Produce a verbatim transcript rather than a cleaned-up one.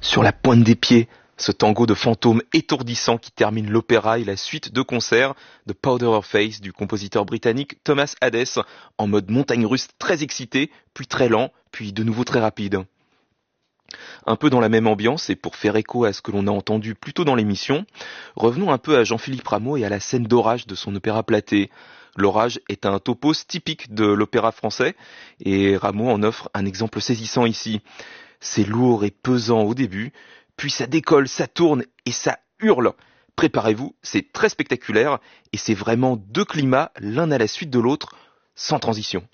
Sur la pointe des pieds, ce tango de fantômes étourdissant qui termine l'opéra et la suite de concerts de Powder of Face du compositeur britannique Thomas Hadès, en mode montagne russe très excité, puis très lent, puis de nouveau très rapide. Un peu dans la même ambiance, et pour faire écho à ce que l'on a entendu plus tôt dans l'émission, revenons un peu à Jean-Philippe Rameau et à la scène d'orage de son opéra Platée. L'orage est un topos typique de l'opéra français, et Rameau en offre un exemple saisissant ici. C'est lourd et pesant au début, puis ça décolle, ça tourne et ça hurle. Préparez-vous, c'est très spectaculaire, et c'est vraiment deux climats l'un à la suite de l'autre, sans transition.